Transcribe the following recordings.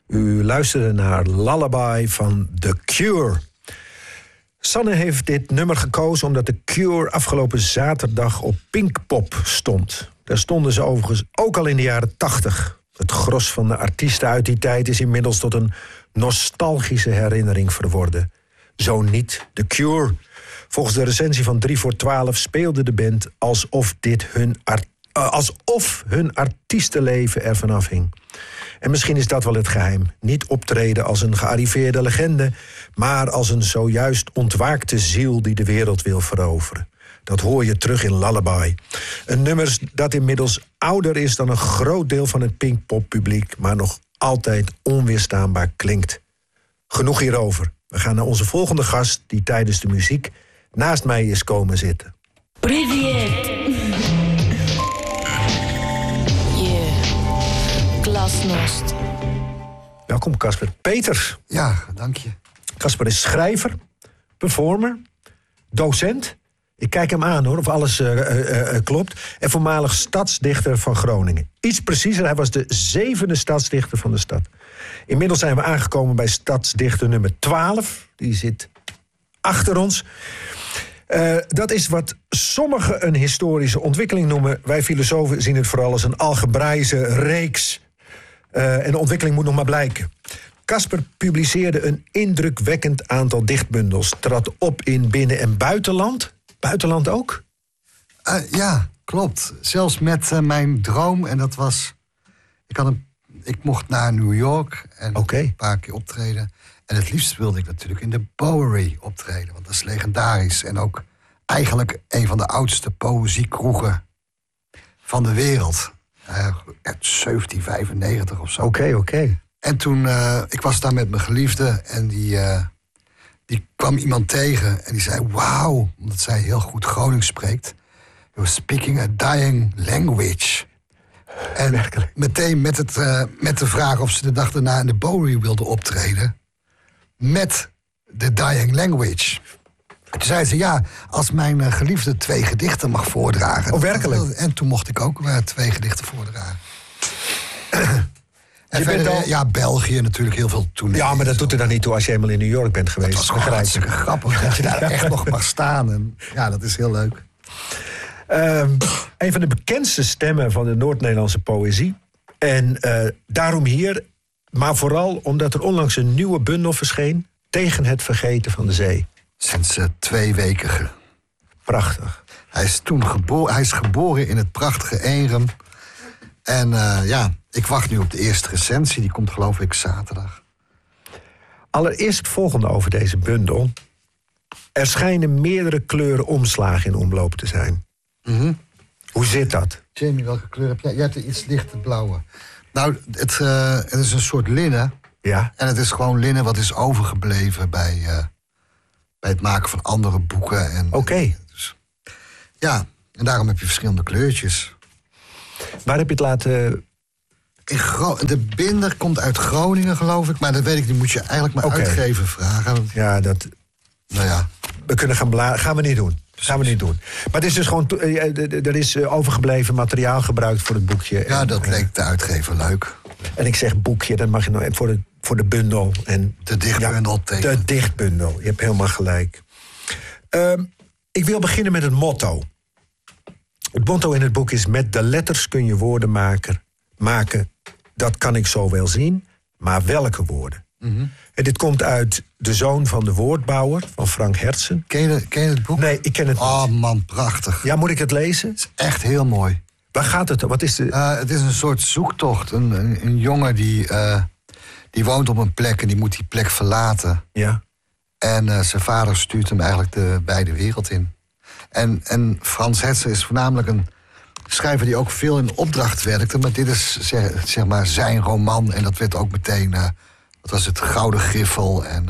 U luisterde naar Lullaby van The Cure. Sanne heeft dit nummer gekozen omdat The Cure afgelopen zaterdag op Pinkpop stond. Daar stonden ze overigens ook al in de jaren 80. Het gros van de artiesten uit die tijd is inmiddels tot een nostalgische herinnering verworden. Zo niet The Cure. Volgens de recensie van 3 voor 12 speelde de band alsof hun artiestenleven ervan afhing. En misschien is dat wel het geheim. Niet optreden als een gearriveerde legende, maar als een zojuist ontwaakte ziel die de wereld wil veroveren. Dat hoor je terug in Lullaby. Een nummer dat inmiddels ouder is dan een groot deel van het Pinkpop-publiek, maar nog altijd onweerstaanbaar klinkt. Genoeg hierover. We gaan naar onze volgende gast, die tijdens de muziek naast mij is komen zitten. Привет! Glasnost. Welkom, Casper. Peter. Ja, dank je. Casper is schrijver, performer, docent. Ik kijk hem aan, hoor, of alles klopt. En voormalig stadsdichter van Groningen. Iets preciezer, hij was de 7e stadsdichter van de stad. Inmiddels zijn we aangekomen bij stadsdichter nummer 12. Die zit achter ons. Dat is wat sommigen een historische ontwikkeling noemen. Wij filosofen zien het vooral als een algebraïsche reeks. En de ontwikkeling moet nog maar blijken. Casper publiceerde een indrukwekkend aantal dichtbundels. Trad op in binnen- en buitenland. Buitenland ook? Ja, klopt. Zelfs met mijn droom. En dat was... Ik mocht naar New York en een paar keer optreden. En het liefst wilde ik natuurlijk in de Bowery optreden. Want dat is legendarisch. En ook eigenlijk een van de oudste poëziekroegen van de wereld. 1795 of zo. Oké. En toen, ik was daar met mijn geliefde en die kwam iemand tegen en die zei... Wauw, omdat zij heel goed Gronings spreekt. You were speaking a dying language. En meteen met de vraag of ze de dag daarna in de Bowery wilde optreden... met de dying language. En toen zei ze, ja, als mijn geliefde 2 gedichten mag voordragen... Oh, werkelijk? En toen mocht ik ook 2 gedichten voordragen. En verder, ja, België natuurlijk heel veel toenemen. Ja, maar dat doet er dan niet toe als je helemaal in New York bent geweest. Dat was hartstikke grappig dat je daar echt nog mag staan. En, ja, dat is heel leuk. Een van de bekendste stemmen van de Noord-Nederlandse poëzie. En daarom hier, maar vooral omdat er onlangs een nieuwe bundel verscheen... Tegen het vergeten van de zee. Sinds 2 weken. Prachtig. Hij is geboren in het prachtige Eenrum. En ja, ik wacht nu op de eerste recensie. Die komt geloof ik zaterdag. Allereerst het volgende over deze bundel. Er schijnen meerdere kleuren omslagen in omloop te zijn. Mm-hmm. Hoe zit dat? Jamie, welke kleur heb jij? Jij hebt iets lichte blauwe. Nou, het is een soort linnen. Ja. En het is gewoon linnen wat is overgebleven bij het maken van andere boeken. Oké. Dus, ja, en daarom heb je verschillende kleurtjes. Waar heb je het laten... De binder komt uit Groningen, geloof ik. Maar dat weet ik niet, moet je eigenlijk maar uitgever vragen. Ja, dat... Nou ja. We kunnen gaan bladeren. Gaan we niet doen. Gaan we niet doen. Maar het is dus gewoon... Er is overgebleven materiaal gebruikt voor het boekje. Ja, en, dat leek de uitgever leuk. En ik zeg boekje, dan mag je nou voor de bundel. En, de dichtbundel tegen. De dichtbundel, je hebt helemaal gelijk. Ik wil beginnen met het motto. Het motto in het boek is... Met de letters kun je woorden maken. Dat kan ik zo wel zien, maar welke woorden? Mm-hmm. En dit komt uit De Zoon van de Woordbouwer van Frank Hertzen. Ken je het boek? Nee, ik ken het niet. Oh man, prachtig. Ja, moet ik het lezen? Het is echt heel mooi. Waar gaat het? Wat is het is een soort zoektocht. Een jongen die woont op een plek en die moet die plek verlaten. Ja. En zijn vader stuurt hem eigenlijk de wijde wereld in. En Frans Hertzen is voornamelijk een schrijver die ook veel in opdracht werkte. Maar dit is zeg maar zijn roman. En dat werd ook meteen... dat was het Gouden Griffel. En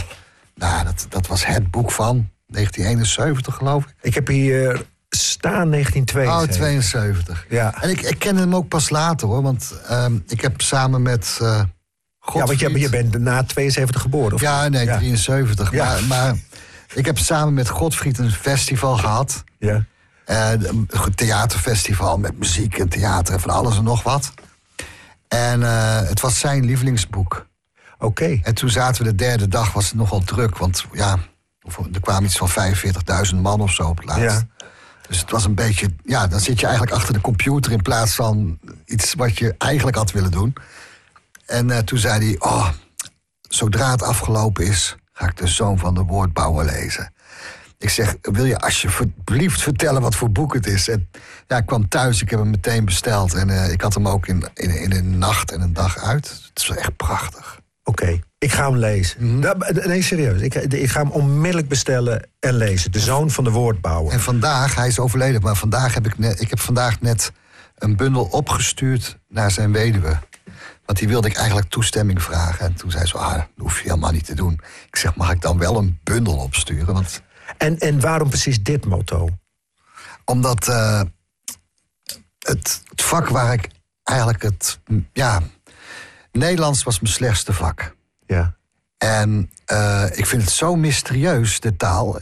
dat was het boek van 1971, geloof ik. Ik heb hier staan 1972. Oh, 72. Ja. En ik ken hem ook pas later, hoor. Want ik heb samen met Godfried... Ja, want je bent na 72 geboren, of? Ja, nee, 73. Ja. Maar ik heb samen met Godfried een festival gehad. Ja. Een theaterfestival met muziek en theater en van alles en nog wat. En het was zijn lievelingsboek. Oké. En toen zaten we de derde dag, was het nogal druk. Want ja, er kwamen iets van 45.000 man of zo op het laatst. Ja. Dus het was een beetje... Ja, dan zit je eigenlijk achter de computer... in plaats van iets wat je eigenlijk had willen doen. En toen zei hij... Oh, zodra het afgelopen is... ga ik de Zoon van de Woordbouwer lezen. Ik zeg, wil je alsjeblieft vertellen wat voor boek het is? En ja, ik kwam thuis, ik heb hem meteen besteld. En ik had hem ook in een nacht en een dag uit. Het is wel echt prachtig. Oké, ik ga hem lezen. Nee, serieus. Ik ga hem onmiddellijk bestellen en lezen. De Zoon van de Woordbouwer. En vandaag, hij is overleden, maar vandaag ik heb vandaag net een bundel opgestuurd naar zijn weduwe. Want die wilde ik eigenlijk toestemming vragen. En toen zei ze, dat hoef je helemaal niet te doen. Ik zeg, mag ik dan wel een bundel opsturen? Want... En waarom precies dit motto? Omdat het vak waar ik eigenlijk Nederlands was mijn slechtste vak. Ja. En ik vind het zo mysterieus, de taal.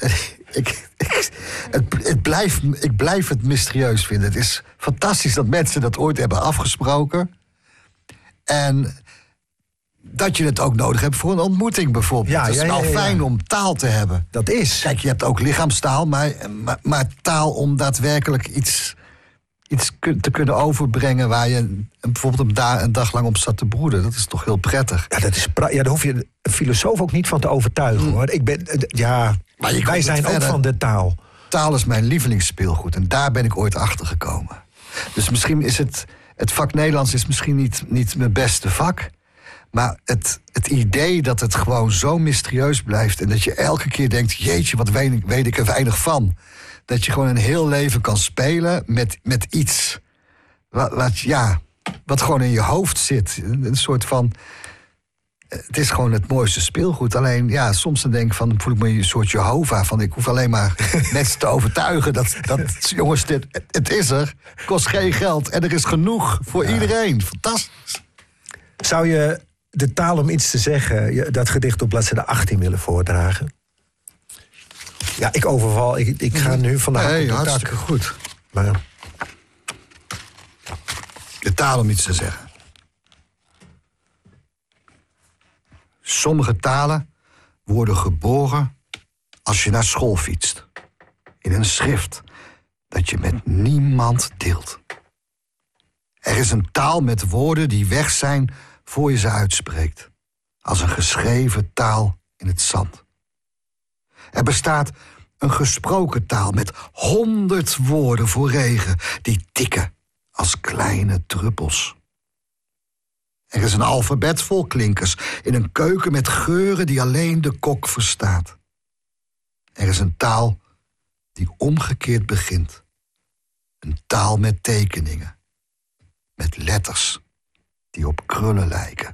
Ik blijf het mysterieus vinden. Het is fantastisch dat mensen dat ooit hebben afgesproken. En dat je het ook nodig hebt voor een ontmoeting bijvoorbeeld. Het is wel fijn om taal te hebben. Dat is. Kijk, je hebt ook lichaamstaal, maar taal om daadwerkelijk iets te kunnen overbrengen waar je bijvoorbeeld een dag lang op zat te broeden. Dat is toch heel prettig. Ja, daar hoef je een filosoof ook niet van te overtuigen, hoor. Wij zijn ook van de taal. Taal is mijn lievelingsspeelgoed en daar ben ik ooit achter gekomen. Dus misschien is het vak Nederlands is misschien niet mijn beste vak. Maar het idee dat het gewoon zo mysterieus blijft... en dat je elke keer denkt, jeetje, wat weet ik er weinig van. Dat je gewoon een heel leven kan spelen met iets... wat gewoon in je hoofd zit. Een soort van... Het is gewoon het mooiste speelgoed. Alleen, soms dan denk ik van, voel ik me een soort Jehovah. Van, ik hoef alleen maar mensen te overtuigen dat jongens, het is er. Kost geen geld en er is genoeg voor iedereen. Fantastisch. Zou je de taal om iets te zeggen, dat gedicht op bladzijde 18 willen voordragen? Ja, ik overval. Ik ga nu vandaag. Nee, hartstikke goed. Maar... De taal om iets te zeggen. Sommige talen worden geboren als je naar school fietst. In een schrift dat je met niemand deelt. Er is een taal met woorden die weg zijn voor je ze uitspreekt. Als een geschreven taal in het zand. Er bestaat een gesproken taal met 100 woorden voor regen die tikken als kleine druppels. Er is een alfabet vol klinkers in een keuken met geuren die alleen de kok verstaat. Er is een taal die omgekeerd begint. Een taal met tekeningen. Met letters die op krullen lijken.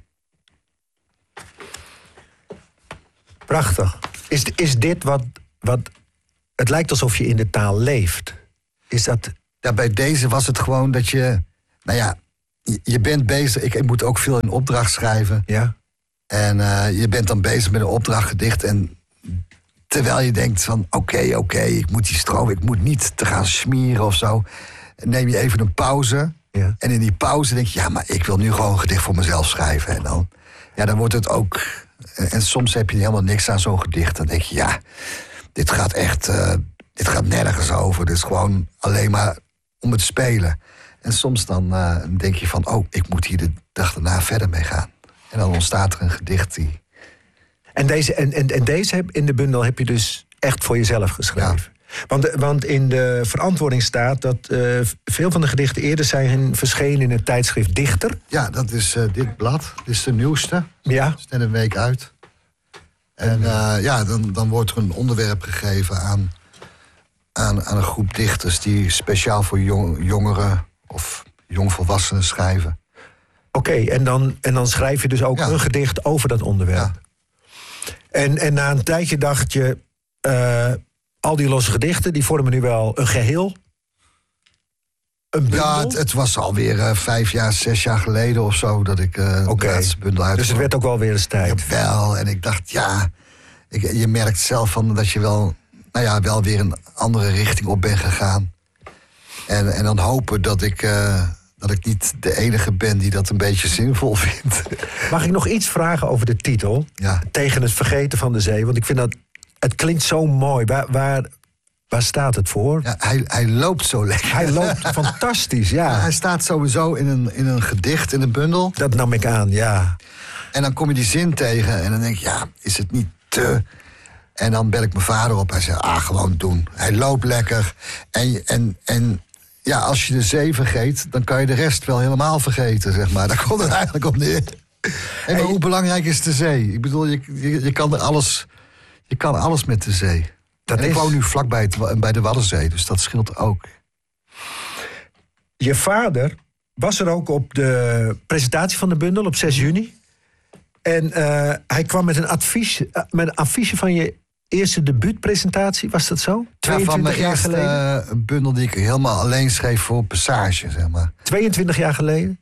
Prachtig. Is dit wat... Het lijkt alsof je in de taal leeft. Is dat... Ja, bij deze was het gewoon dat je... Je bent bezig... Ik moet ook veel in opdracht schrijven. Ja. En je bent dan bezig met een opdrachtgedicht. En terwijl je denkt van... Oké, ik moet die stroom... Ik moet niet te gaan smieren of zo. Neem je even een pauze. Ja. En in die pauze denk je... Ja, maar ik wil nu gewoon een gedicht voor mezelf schrijven. En dan... Ja, dan wordt het ook... En soms heb je helemaal niks aan zo'n gedicht. Dan denk je, ja... Dit gaat echt... dit gaat nergens over. Dit is gewoon alleen maar om het spelen. En soms dan denk je van... ik moet hier de dag daarna verder mee gaan. En dan ontstaat er een gedicht die... En deze in de bundel heb je dus echt voor jezelf geschreven? Ja. Want in de verantwoording staat dat veel van de gedichten eerder zijn verschenen in het tijdschrift Dichter. Ja, dat is dit blad. Dit is de nieuwste. Ja. Het is net een week uit. En dan wordt er een onderwerp gegeven aan een groep dichters... die speciaal voor jongeren of jongvolwassenen schrijven. Oké, en dan schrijf je dus ook een gedicht over dat onderwerp. Ja. En na een tijdje dacht je... al die losse gedichten, die vormen nu wel een geheel? Een bundel? Ja, het was alweer 6 jaar geleden of zo... dat ik de laatste bundel uit. Dus het werd ook wel weer eens tijd? Jawel, en ik dacht, je merkt zelf van dat je wel weer een andere richting op ben gegaan. En dan hopen dat ik niet de enige ben die dat een beetje zinvol vindt. Mag ik nog iets vragen over de titel? Ja. Tegen het vergeten van de zee. Want ik vind dat... Het klinkt zo mooi. Waar staat het voor? Ja, hij loopt zo lekker. Hij loopt fantastisch, ja. Hij staat sowieso in een gedicht, in een bundel. Dat nam ik aan, ja. En dan kom je die zin tegen en dan denk je, ja, is het niet te... En dan bel ik mijn vader op. Hij zegt, gewoon doen. Hij loopt lekker. En ja, als je de zee vergeet, dan kan je de rest wel helemaal vergeten, zeg maar. Daar komt het eigenlijk op neer. En maar hoe belangrijk is de zee? Ik bedoel, je kan er alles... Je kan alles met de zee. Ik woon nu vlakbij bij de Waddenzee, dus dat scheelt ook. Je vader was er ook op de presentatie van de bundel op 6 juni. En hij kwam met een affiche van je eerste debuutpresentatie, was dat zo? 22 jaar geleden? Van mijn eerste bundel die ik helemaal alleen schreef voor Passage, zeg maar. 22 jaar geleden?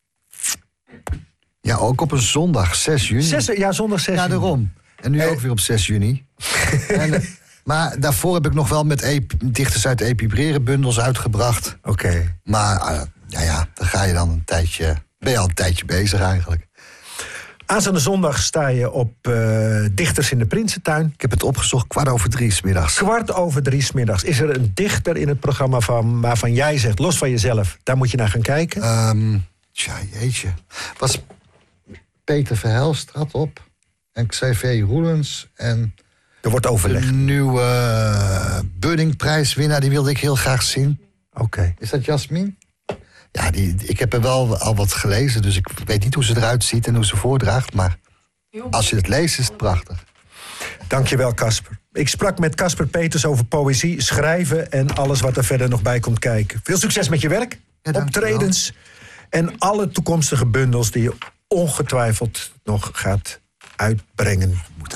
Ja, ook op een zondag, 6 juni. Zondag 6 juni. Ja, daarom. En nu ook weer op 6 juni. Maar daarvoor heb ik nog wel met dichters uit Epibreren bundels uitgebracht. Oké. Maar dan ga je dan ben je al een tijdje bezig eigenlijk. Aanstaande zondag sta je op Dichters in de Prinsentuin. Ik heb het opgezocht, 2:15 's middags. 2:15 's middags. Is er een dichter in het programma waarvan jij zegt, los van jezelf, daar moet je naar gaan kijken? Jeetje. Was Peter Verhelst trad op. En Xavier Roelens. En er wordt overlegd. De nieuwe Buddingprijswinnaar, die wilde ik heel graag zien. Oké. Is dat Jasmin? Ja, ik heb er wel al wat gelezen, dus ik weet niet hoe ze eruit ziet en hoe ze voordraagt. Maar als je het leest, is het prachtig. Dankjewel, Casper. Ik sprak met Casper Peters over poëzie, schrijven en alles wat er verder nog bij komt kijken. Veel succes met je werk, optredens en alle toekomstige bundels die je ongetwijfeld nog gaat uitbrengen.